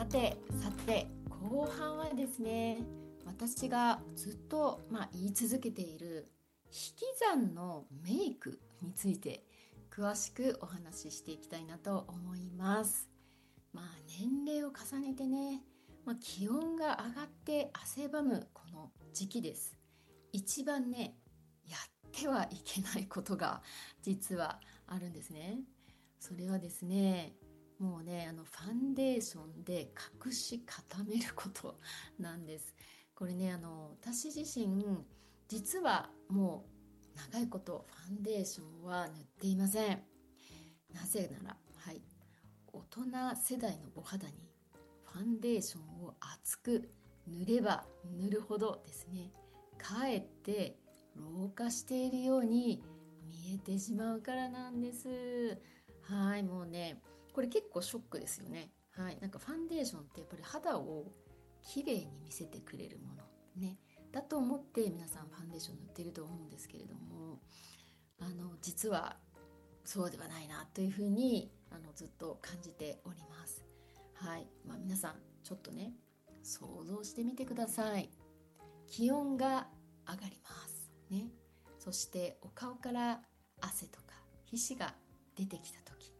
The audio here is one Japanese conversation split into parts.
さてさて、後半はですね、私がずっと、言い続けている引き算のメイクについて詳しくお話ししていきたいなと思います。年齢を重ねてね、気温が上がって汗ばむこの時期です。一番ね、やってはいけないことが実はあるんですね。それはですね、もうね、ファンデーションで隠し固めることなんです。これね、私自身実はもう長いことファンデーションは塗っていません。なぜなら、大人世代のお肌にファンデーションを厚く塗れば塗るほどですね、かえって老化しているように見えてしまうからなんです。もうね、これ結構ショックですよね。なんかファンデーションってやっぱり肌を綺麗に見せてくれるものね、だと思って皆さんファンデーション塗っていると思うんですけれども、実はそうではないなというふうにずっと感じております。皆さんちょっとね、想像してみてください。気温が上がりますね。そしてお顔から汗とか皮脂が出てきた時、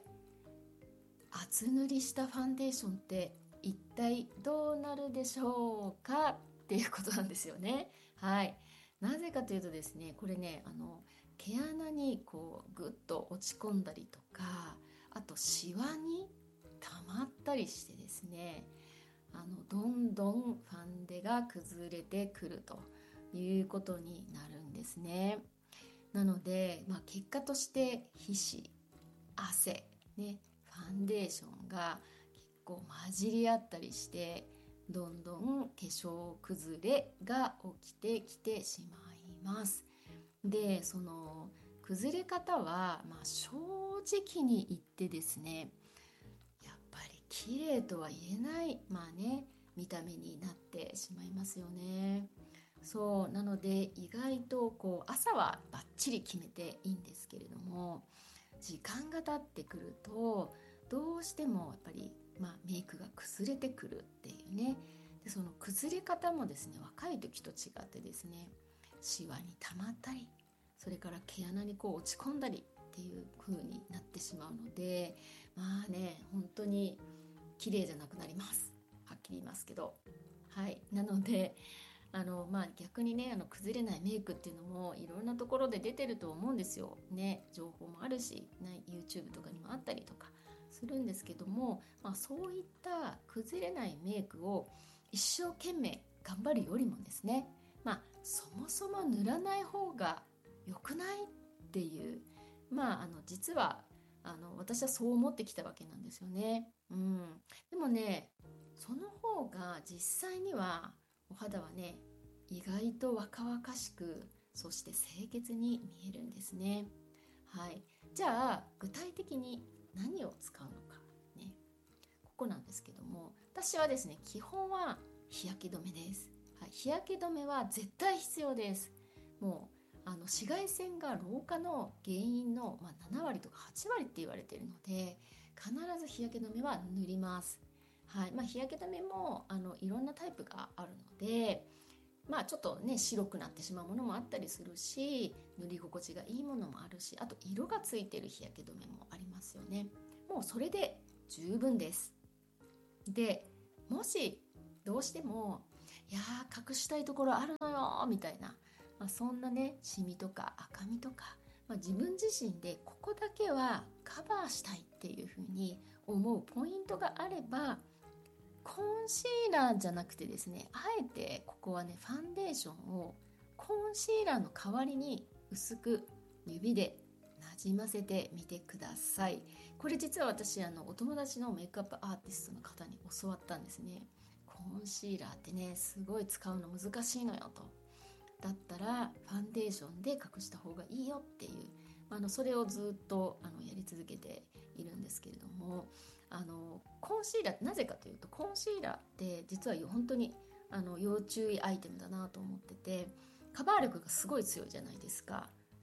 厚塗りしたファンデーションって一体どうなるでしょうかっていうことなんですよね。なぜかというとですね、これね、毛穴にこうグッと落ち込んだりとか、あとシワに溜まったりしてですね、どんどんファンデが崩れてくるということになるんですね。なので、結果として皮脂、汗、ね、ファンデーションが結構混じり合ったりして、どんどん化粧崩れが起きてきてしまいます。で、その崩れ方は、正直に言ってですね、やっぱり綺麗とは言えない、見た目になってしまいますよね。そうなので、意外とこう朝はバッチリ決めていいんですけれども、時間が経ってくるとどうしてもやっぱり、メイクが崩れてくるっていうね。で、その崩れ方もですね、若い時と違ってですね、シワに溜まったり、それから毛穴にこう落ち込んだりっていう風になってしまうので、本当に綺麗じゃなくなります。はっきり言いますけど。なので、逆にね、崩れないメイクっていうのもいろんなところで出てると思うんですよね。情報もあるし、YouTube とかにもあったりとかするんですけども、そういった崩れないメイクを一生懸命頑張るよりもですね、そもそも塗らない方が良くないっていう、実は私はそう思ってきたわけなんですよね。でもね、その方が実際にはお肌はね、意外と若々しく、そして清潔に見えるんですね。じゃあ具体的に何を使うのかね、ここなんですけども、私はですね、基本は日焼け止めです。日焼け止めは絶対必要です。もう紫外線が老化の原因の、7割とか8割って言われているので、必ず日焼け止めは塗ります。日焼け止めもいろんなタイプがあるので、ちょっとね、白くなってしまうものもあったりするし、塗り心地がいいものもあるし、あと色がついてる日焼け止めもありますよね。もうそれで十分です。で、もしどうしてもいやー隠したいところあるのよみたいな、そんなね、シミとか赤みとか、自分自身でここだけはカバーしたいっていうふうに思うポイントがあれば、コンシーラーじゃなくてですね、あえてここはね、ファンデーションをコンシーラーの代わりに薄く指でなじませてみてください。これ実は私お友達のメイクアップアーティストの方に教わったんですね。コンシーラーってね、すごい使うの難しいのよと。だったらファンデーションで隠した方がいいよっていう、それをずっとやり続けているんですけれども、コンシーラーってなぜかというと、コンシーラーって実は本当に要注意アイテムだなと思ってて、カバー力がすごい強いじゃないですか。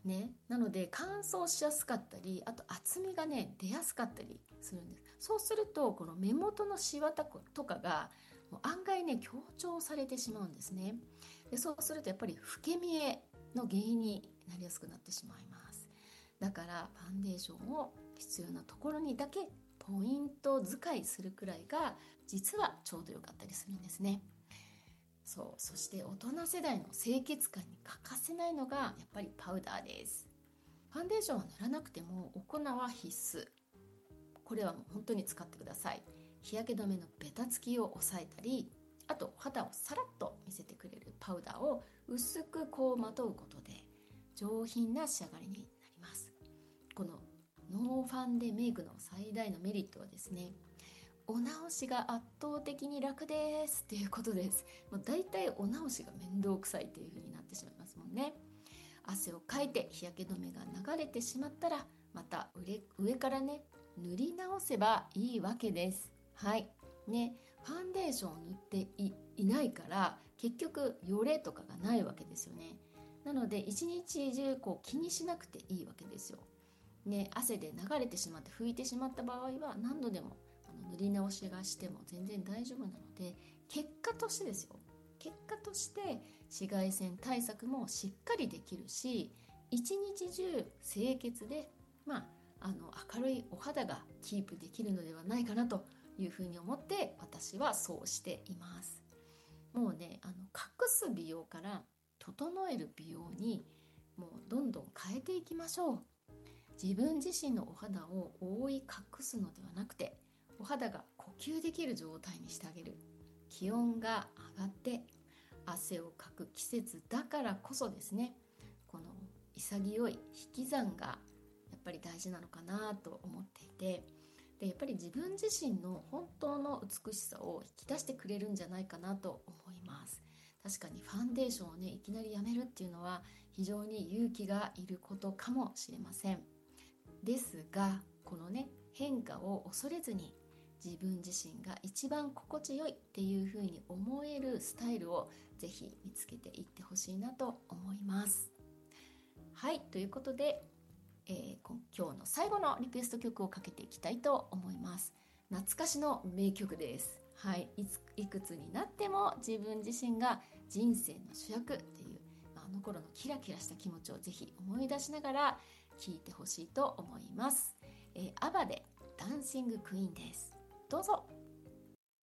ね、なので乾燥しやすかったり、あと厚みがね出やすかったりするんです。そうするとこの目元のシワとかがもう案外ね強調されてしまうんですね。でそうするとやっぱり老け見えの原因になりやすくなってしまいます。だからファンデーションを必要なところにだけポイント使いするくらいが実はちょうどよかったりするんですね。そして大人世代の清潔感に欠かせないのがやっぱりパウダーです。ファンデーションは塗らなくてもお粉は必須。これはもう本当に使ってください。日焼け止めのベタつきを抑えたり、あと肌をさらっと見せてくれるパウダーを薄くこうまとうことで上品な仕上がりになります。このノーファンデメイクの最大のメリットはですね、お直しが圧倒的に楽ですっていうことです。もうだいたいお直しが面倒くさいっていう風になってしまいますもんね。汗をかいて日焼け止めが流れてしまったらまた上からね塗り直せばいいわけです。はいね、ファンデーションを塗っていないから結局よれとかがないわけですよね。なので一日中こう気にしなくていいわけですよ。ね、汗で流れてしまって拭いてしまった場合は何度でも塗り直しがしても全然大丈夫なので、結果としてですよ、結果として紫外線対策もしっかりできるし、一日中清潔で、明るいお肌がキープできるのではないかなというふうに思って私はそうしています。もうね隠す美容から整える美容にもうどんどん変えていきましょう。自分自身のお肌を覆い隠すのではなくて、お肌が呼吸できる状態にしてあげる。気温が上がって汗をかく季節だからこそですね、この潔い引き算がやっぱり大事なのかなと思っていて、でやっぱり自分自身の本当の美しさを引き出してくれるんじゃないかなと思います。確かにファンデーションをねいきなりやめるっていうのは非常に勇気がいることかもしれません。ですがこのね変化を恐れずに自分自身が一番心地よいっていう風に思えるスタイルをぜひ見つけていってほしいなと思います。はい、ということで、今日の最後のリクエスト曲をかけていきたいと思います。懐かしの名曲です。はい、いくつになっても自分自身が人生の主役っていう、あの頃のキラキラした気持ちをぜひ思い出しながら聴いてほしいと思います。アバでダンシングクイーンです。どうぞ。